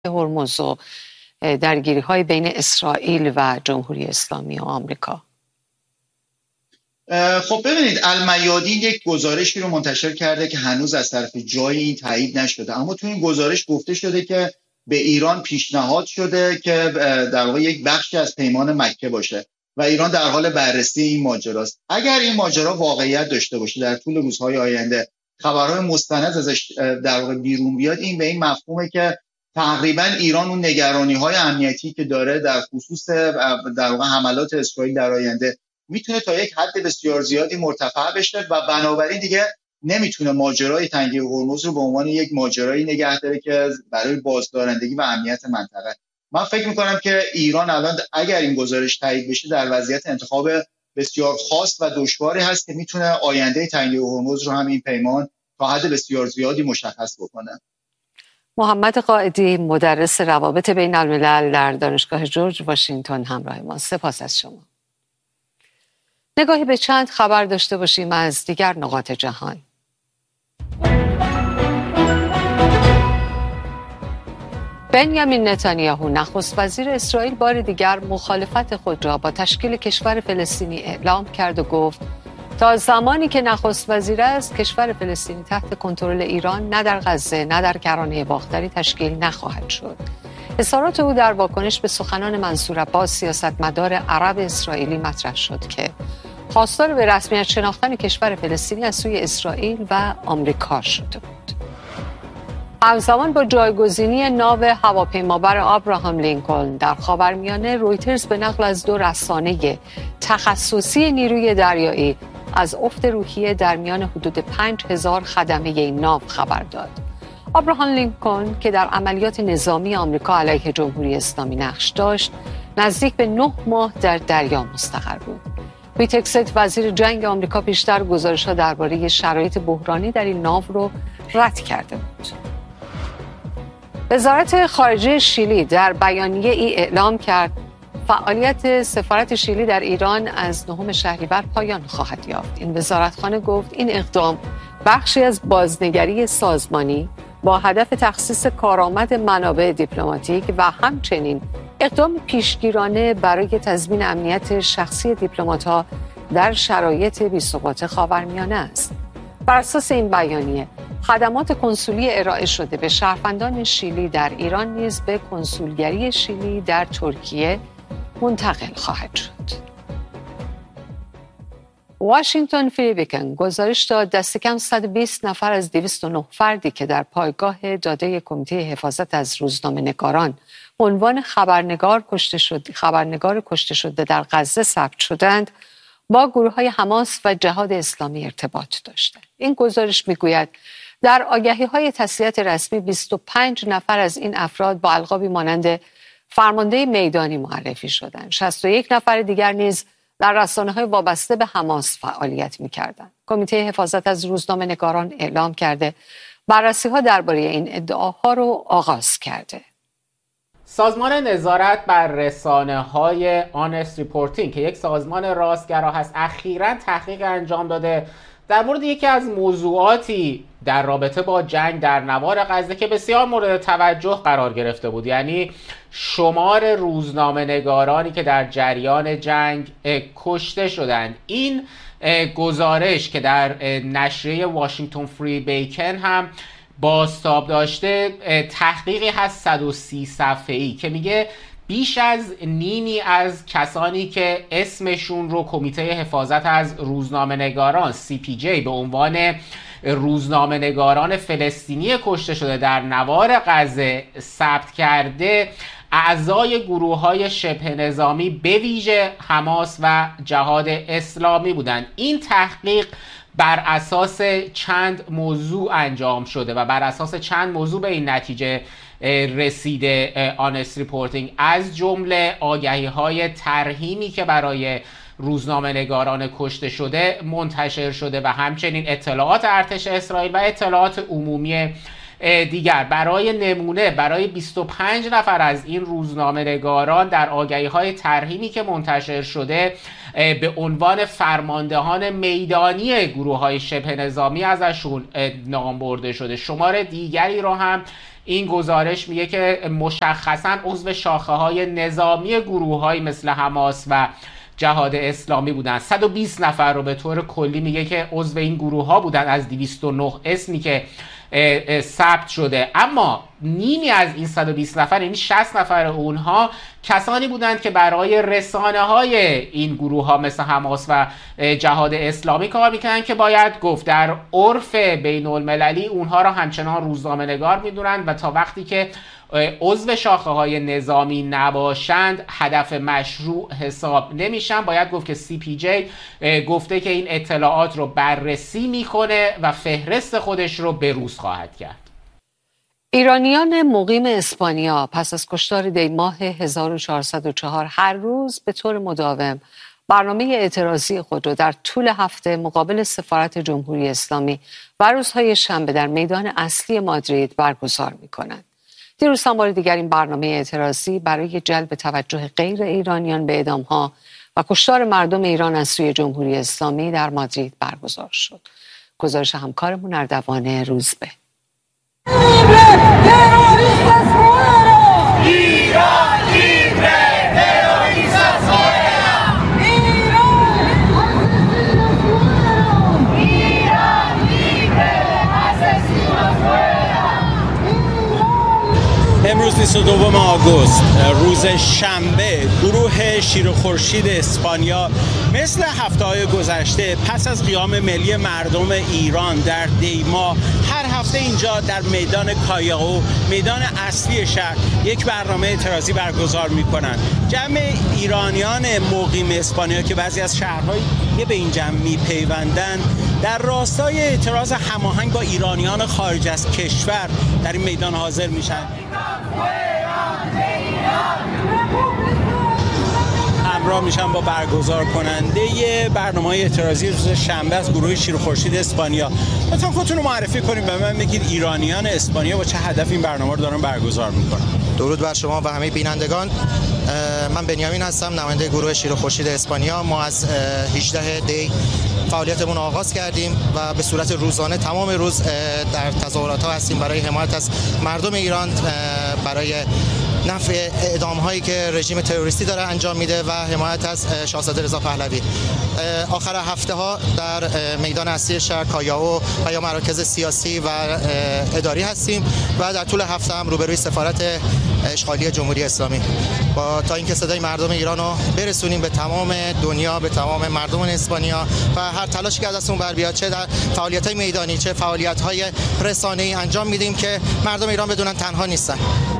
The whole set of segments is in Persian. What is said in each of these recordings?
هرمز و درگیری‌های بین اسرائیل و جمهوری اسلامی و آمریکا؟ خب ببینید، المیادین یک گزارشی رو منتشر کرده که هنوز از طرف جای این تایید نشده، اما تو این گزارش گفته شده که به ایران پیشنهاد شده که در واقع یک بخشی از پیمان مکه باشه و ایران در حال بررسی این ماجراست. اگر این ماجرا واقعیت داشته باشه، در طول روزهای آینده خبرهای مستند ازش در واقع بیرون بیاد، این به این مفهومه که تقریبا ایران اون نگرانی‌های امنیتی که داره در خصوص در واقع حملات اسرائیل در آینده میتونه تا یک حد بسیار زیادی مرتفع بشه و بنابراین دیگه نمیتونه ماجرای تنگه هرمز رو به عنوان یک ماجرایی نگه داره که برای بازدارندگی و امنیت منطقه. من فکر میکنم که ایران الان اگر این گزارش تایید بشه در وضعیت انتخاب بسیار خاص و دشواری هست که میتونه آینده تنگه هرمز رو هم این پیمان تا حد بسیار زیادی مشخص بکنه. محمد قائدی، مدرس روابط بین الملل در دانشگاه جورج واشنگتن همراه ما. سپاس از شما. نگاهی به چند خبر داشته باشیم از دیگر نقاط جهان. بنیامین نتانیاهو نخست وزیر اسرائیل بار دیگر مخالفت خود را با تشکیل کشور فلسطینی اعلام کرد و گفت تا زمانی که نخست وزیر است کشور فلسطینی تحت کنترل ایران نه در غزه نه در کرانه باختری تشکیل نخواهد شد. اظهارات او در واکنش به سخنان منصور عباس سیاستمدار عرب اسرائیلی مطرح شد که خواستار به رسمیت شناختن کشور فلسطینی از سوی اسرائیل و آمریکا شده بود. همزمان با جایگزینی ناو هواپیمابر آبراهام لینکلن در خاورمیانه، رویترز به نقل از دو رسانه تخصصی نیروی دریایی از افت روحیه در میان حدود 5000 خدمه این ناو خبر داد. آبراهام لینکلن که در عملیات نظامی آمریکا علیه جمهوری اسلامی نقش داشت، نزدیک به 9 ماه در دریا مستقر بود. ویتکست وزیر جنگ آمریکا پیشتر گزارش‌ها درباره شرایط بحرانی در این ناو رو رد کرده بود. وزارت خارجه شیلی در بیانیه ای اعلام کرد فعالیت سفارت شیلی در ایران از 9 شهریور پایان خواهد یافت. این وزارتخانه گفت این اقدام بخشی از بازنگری سازمانی با هدف تخصیص کارآمد منابع دیپلماتیک و همچنین اقدام پیشگیرانه برای تضمین امنیت شخصی دیپلمات‌ها در شرایط بی‌ثبات خاورمیانه است. بر اساس این بیانیه، خدمات کنسولی ارائه شده به شهروندان شیلی در ایران نیز به کنسولگری شیلی در ترکیه منتقل خواهد شد. واشنگتن فری بیکن گزارش داد دست کم 120 نفر از 209 فردی که در پایگاه داده کمیته حفاظت از روزنامه‌نگاران به عنوان خبرنگار کشته شده در غزه ثبت شدند با گروه‌های حماس و جهاد اسلامی ارتباط داشتند. این گزارش می‌گوید در آگهی‌های تسلیت رسمی 25 نفر از این افراد با القابی مانند فرمانده میدانی معرفی شدند. 61 نفر دیگر نیز در رسانه‌های وابسته به حماس فعالیت می‌کردند. کمیته حفاظت از روزنامه‌نگاران اعلام کرده بررسی‌ها درباره این ادعاها رو آغاز کرده. سازمان نظارت بر رسانه‌های آنست ریپورتینگ که یک سازمان راستگرا هست، اخیراً تحقیق انجام داده در مورد یکی از موضوعاتی در رابطه با جنگ در نوار غزه که بسیار مورد توجه قرار گرفته بود، یعنی شمار روزنامه‌نگارانی که در جریان جنگ کشته شدند. این گزارش که در نشریه واشنگتن فری بیکن هم بازتاب داشته، تحقیقی هست 130 صفحه‌ای که میگه بیش از نیمی از کسانی که اسمشون رو کمیته حفاظت از روزنامه‌نگاران CPJ به عنوان روزنامه‌نگاران فلسطینی کشته شده در نوار غزه ثبت کرده، اعضای گروه‌های شبه نظامی به ویژه حماس و جهاد اسلامی بودند. این تحقیق بر اساس چند موضوع انجام شده و بر اساس چند موضوع به این نتیجه رسیده آنست ریپورتینگ، از جمله آگهی‌های ترحیمی که برای روزنامه‌نگاران کشته شده منتشر شده و همچنین اطلاعات ارتش اسرائیل و اطلاعات عمومی دیگر. برای نمونه، برای 25 نفر از این روزنامه‌نگاران در آگهی‌های ترحیمی که منتشر شده به عنوان فرماندهان میدانی گروه‌های شبه نظامی ازشون نام برده شده. شمار دیگری رو هم این گزارش میگه که مشخصاً عضو شاخه‌های نظامی گروه‌هایی مثل حماس و جهاد اسلامی بودن. 120 نفر رو به طور کلی میگه که عضو این گروه‌ها بودن از 209 اسمی که ثبت شده. اما نیمی از این 120 نفر، یعنی 60 نفر اونها کسانی بودند که برای رسانه‌های این گروه‌ها مثل حماس و جهاد اسلامی کار میکنن که باید گفت در عرف بین المللی اونها را همچنان روزنامه‌نگار میدونن و تا وقتی که عضو شاخه‌های نظامی نباشند هدف مشروع حساب نمیشن. باید گفت که CPJ گفته که این اطلاعات رو بررسی میکنه و فهرست خودش رو بروز خواهد کرد. ایرانیان مقیم اسپانیا پس از کشتار دی‌ماه 1404 هر روز به طور مداوم برنامه اعتراضی خود را در طول هفته مقابل سفارت جمهوری اسلامی و روزهای شنبه در میدان اصلی مادرید برگزار می‌کنند. دیروز هم بار دیگر این برنامه اعتراضی برای جلب توجه غیر ایرانیان به اعدام‌ها و کشتار مردم ایران از سوی جمهوری اسلامی در مادرید برگزار شد. گزارش همکارمون اردوان روزبه. امروز 22 آگوست روز شنبه، گروه شیر و خورشید اسپانیا مثل هفته‌های گذشته پس از قیام ملی مردم ایران در دی‌ماه هر هفته اینجا در میدان کایاو، میدان اصلی شهر، یک برنامه اعتراضی برگزار می‌کنند. جمع ایرانیان مقیم اسپانیا که بعضی از شهرهای به این جمع می‌پیوندند در راستای اعتراض هماهنگ با ایرانیان خارج از کشور در این میدان حاضر میشن. همراه میشن با برگزار کننده برنامه اعتراضی روز شنبه از گروه شیر و خورشید اسپانیا. لطفاً خودتون رو معرفی کنید، به من بگید ایرانیان اسپانیا با چه هدف این برنامه رو دارن برگزار میکنن. درود بر شما و همه بینندگان. من بنیامین هستم، نماینده گروه شیر و خورشید اسپانیا. ما از 18 دی فعالیتمون رو آغاز کردیم و به صورت روزانه تمام روز در تظاهرات‌ها هستیم برای حمایت از مردم ایران، برای نفی اعدام‌هایی که رژیم تروریستی داره انجام میده و حمایت از شاهزاده رضا پهلوی. آخر هفته‌ها در میدان اصلی شهر کایاو و یا مراکز سیاسی و اداری هستیم و در طول هفته هم روبروی سفارت اشغالی جمهوری اسلامی تا اینکه صدای مردم ایران رو برسونیم به تمام دنیا، به تمام مردم اسپانیا و هر تلاشی که از دستمون بر بیاد، چه در فعالیت‌های میدانی چه فعالیت‌های رسانه‌ای انجام میدیم که مردم ایران بدونن تنها نیستن.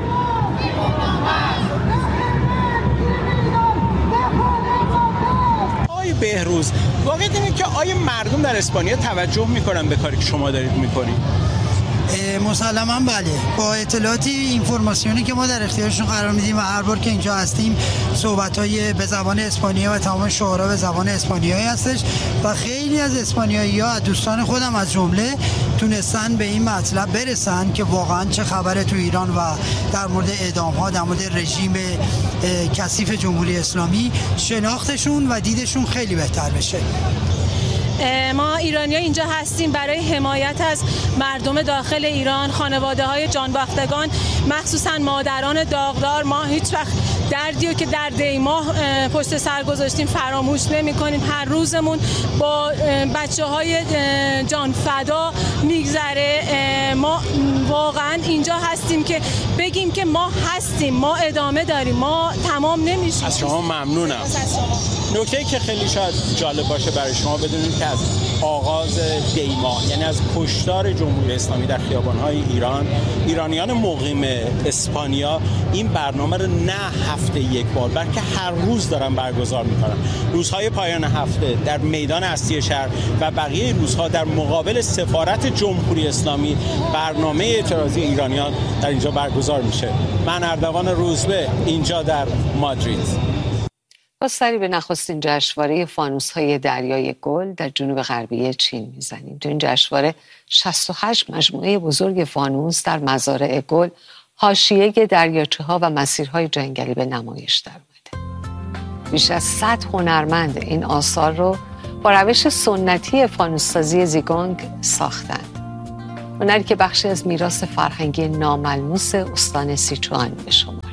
آقای بهروز، واقعیت اینه که آیا مردم در اسپانیا توجه میکنن به کاری که شما دارید میکنید؟ مسلماً بله. با اطلاعاتی اینفورماسیونی که ما در اختیارشون قرار میدیم و هر بار که اینجا هستیم صحبت‌های به زبان اسپانیا و تمام شعارا به زبان اسپانیایی هستش و خیلی از اسپانیایی‌ها، دوستان خودم از جمله، تونستن به این مطلب برسن که واقعاً چه خبره تو ایران و در مورد اعدام‌ها، در مورد رژیم کثیف جمهوری اسلامی شناختشون و دیدشون خیلی بهتر بشه. ما ایرانی‌ها اینجا هستیم برای حمایت از مردم داخل ایران، خانواده‌های جانباختگان، مخصوصاً مادران داغدار. ما هیچ وقت دردیو که در دی‌ماه پشت سر گذاشتیم فراموش نمی‌کنیم. هر روزمون با بچه‌های جانفدا میگذره. ما واقعاً اینجا هستیم که بگیم که ما هستیم، ما ادامه داریم، ما تمام نمیشیم. از شما ممنونم. نکته‌ای که خیلی شاید جالب باشه برای شما بدونید که از آغاز دی‌ماه، یعنی از کشتار جمهوری اسلامی در خیابان‌های ایران، ایرانیان مقیم اسپانیا این برنامه رو نه هفته یک بار بلکه هر روز دارن برگزار میکنن. روزهای پایان هفته در میدان اصلی شهر و بقیه روزها در مقابل سفارت جمهوری اسلامی برنامه اعتراضی ایرانیان در اینجا برگزار میشه. من اردوان روزبه، اینجا در مادرید. با سری به نخستین جشنواره فانوس‌های دریای گل در جنوب غربی چین میزنیم. تو این جشنواره 68 مجموعه بزرگ فانوس در مزارع گل، حاشیه دریاچه‌ها و مسیرهای جنگلی به نمایش در اومده. بیش از 100 هنرمند این آثار رو با روش سنتی فانوس‌سازی زیگونگ ساختند. هنری که بخشی از میراث فرهنگی ناملموس استان سیچوان به شمار